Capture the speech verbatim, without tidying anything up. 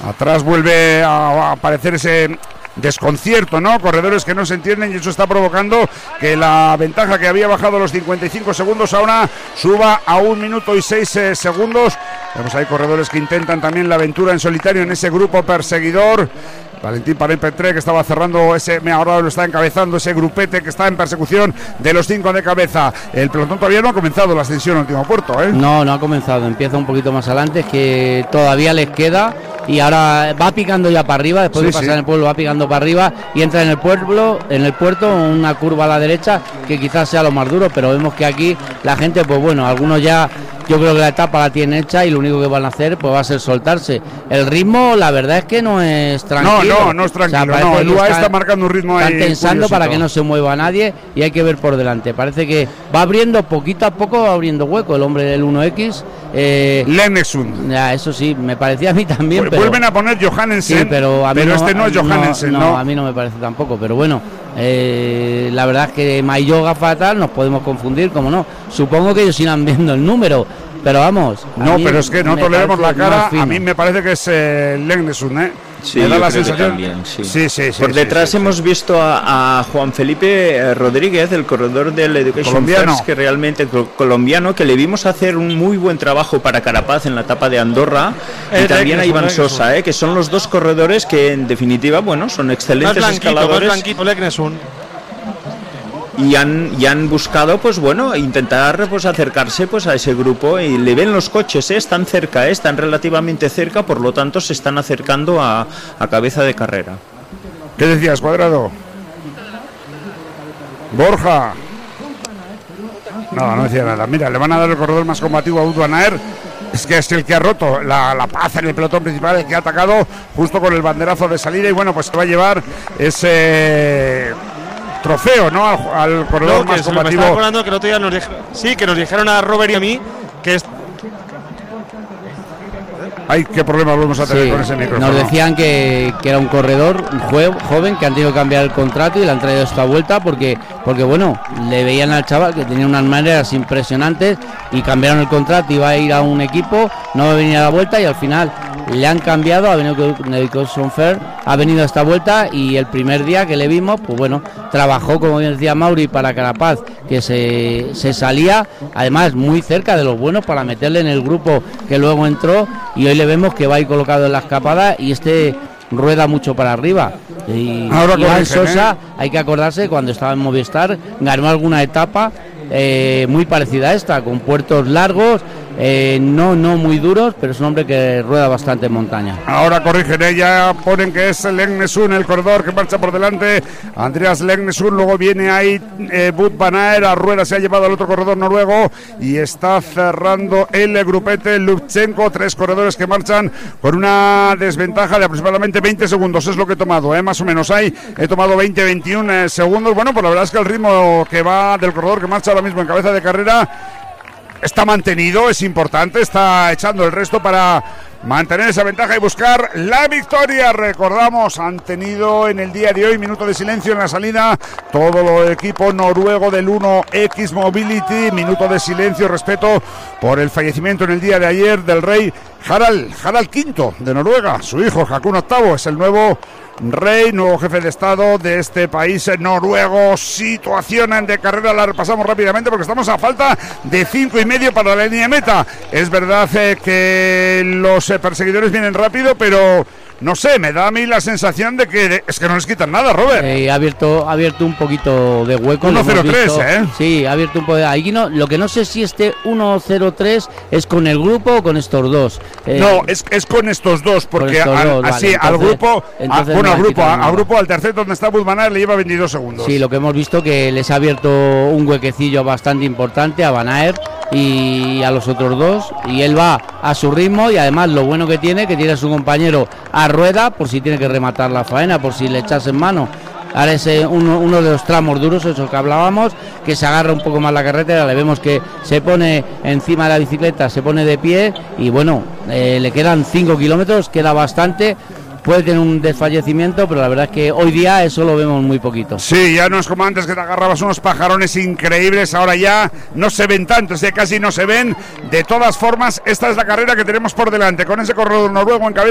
Atrás vuelve a aparecer ese desconcierto, ¿no? Corredores que no se entienden y eso está provocando que la ventaja que había bajado los cincuenta y cinco segundos ahora suba a un minuto y seis eh, segundos. Vemos ahí corredores que intentan también la aventura en solitario en ese grupo perseguidor. Valentín Paré-Petré, que estaba cerrando ese, ahora lo está encabezando ese grupete que está en persecución de los cinco de cabeza. El pelotón todavía no ha comenzado la ascensión al último puerto, ¿eh? No, no ha comenzado, empieza un poquito más adelante, es que todavía les queda y ahora va picando ya para arriba, después sí, de pasar sí. en el pueblo va picando para arriba y entra en el pueblo, en el puerto, una curva a la derecha que quizás sea lo más duro, pero vemos que aquí la gente, pues bueno, algunos ya, yo creo que la etapa la tienen hecha y lo único que van a hacer pues va a ser soltarse. El ritmo, la verdad es que no es tranquilo. No, no, no es tranquilo, o sea, no, el U A E está marcando un ritmo ahí. Están tensando para que no se mueva nadie y hay que ver por delante. Parece que va abriendo poquito a poco, va abriendo hueco el hombre del uno equis. Eh, Lennesund. Ya, eso sí, me parecía a mí también. Pero, vuelven a poner Johannesen, sí, pero, a mí pero no, este no es Johannesen, no, no, no. A mí no me parece tampoco, pero bueno, eh, la verdad es que Mayoga fatal, nos podemos confundir, como no. Supongo que ellos irán viendo el número. Pero vamos. No, pero es que no toleremos la cara. A mí me parece que es eh, Lennesund, ¿eh? Sí, me da yo la creo sensación. Que también, sí. Sí, sí, sí, Por detrás sí, sí, hemos sí. visto a, a Juan Felipe Rodríguez, el corredor del Education colombiano. First, que realmente colombiano, que le vimos hacer un muy buen trabajo para Carapaz en la etapa de Andorra, el y también a Iván Lennesund. Sosa, ¿eh? Que son los dos corredores que en definitiva, bueno, son excelentes más blanquito, escaladores. más blanquito, Lennesund. Y han, y han buscado, pues bueno, intentar pues acercarse pues a ese grupo y le ven los coches, ¿eh? Están cerca, ¿eh? Están relativamente cerca, por lo tanto se están acercando a, a cabeza de carrera. ¿Qué decías, Cuadrado? Borja. No, no decía nada. Mira, le van a dar el corredor más combativo a Wout van Aert. Es que es el que ha roto la, la paz en el pelotón principal, el que ha atacado justo con el banderazo de salida y bueno, pues se va a llevar ese trofeo, ¿no? Al, al corredor no, más que combativo. Me estaba acordando que el otro día nos dijeron, sí, que nos dijeron a Robert y a mí que es. Ay, qué problema volvemos a tener sí, con ese micrófono. Nos decían que, que era un corredor un jue, joven que han tenido que cambiar el contrato y le han traído esta vuelta porque, porque bueno, le veían al chaval que tenía unas maneras impresionantes y cambiaron el contrato, iba a ir a un equipo, no va a venir a la vuelta y al final le han cambiado, ha venido con Education First, ha venido a esta vuelta y el primer día que le vimos, pues bueno, trabajó, como bien decía Mauri, para Carapaz, que se, se salía, además muy cerca de los buenos para meterle en el grupo que luego entró y hoy le vemos que va ahí colocado en la escapada y este rueda mucho para arriba. Y Iván Sosa, ¿eh? Hay que acordarse, cuando estaba en Movistar, ganó alguna etapa eh, muy parecida a esta, con puertos largos, Eh, no no muy duros, pero es un hombre que rueda bastante en montaña. Ahora corrigen, ya ponen que es Lennesund el corredor que marcha por delante, Andreas Lennesund, luego viene ahí eh, Wout van Aert, a rueda se ha llevado al otro corredor noruego y está cerrando el grupete Lubchenko, tres corredores que marchan con una desventaja de aproximadamente veinte segundos, es lo que he tomado, eh, más o menos ahí, he tomado veinte veintiuno eh, segundos, bueno, pues la verdad es que el ritmo que va del corredor que marcha ahora mismo en cabeza de carrera está mantenido, es importante, está echando el resto para mantener esa ventaja y buscar la victoria. Recordamos, han tenido en el día de hoy minuto de silencio en la salida todo el equipo noruego del uno equis Mobility, minuto de silencio, respeto por el fallecimiento en el día de ayer del rey Harald, Harald quinto de Noruega, su hijo Haakon octavo es el nuevo rey, nuevo jefe de estado de este país noruego. Situación de carrera la repasamos rápidamente porque estamos a falta de cinco y medio para la línea de meta. Es verdad eh, que los eh, perseguidores vienen rápido, pero no sé, me da a mí la sensación de que de, es que no les quitan nada, Robert. Eh, ha abierto ha abierto un poquito de hueco. uno cero tres, ¿eh? Sí, ha abierto un poco de... Ahí no, lo que no sé si este uno cero tres es con el grupo o con estos dos. Eh, no, es, es con estos dos, porque estos al, dos, así vale, entonces, al grupo, a, bueno, al grupo, a, al grupo, al tercer donde está Wout van Aert le lleva veintidós segundos. Sí, lo que hemos visto que les ha abierto un huequecillo bastante importante a Van Aert y a los otros dos, y él va a su ritmo y además lo bueno que tiene, que tiene a su compañero a rueda por si tiene que rematar la faena, por si le echas en mano. Ahora es eh, uno, uno de los tramos duros, eso que hablábamos, que se agarra un poco más la carretera, le vemos que se pone encima de la bicicleta, se pone de pie y bueno, eh, le quedan cinco kilómetros, queda bastante. Puede tener un desfallecimiento, pero la verdad es que hoy día eso lo vemos muy poquito. Sí, ya no es como antes que te agarrabas unos pajarones increíbles, ahora ya no se ven tantos, ya casi no se ven. De todas formas, esta es la carrera que tenemos por delante, con ese corredor noruego en cabeza.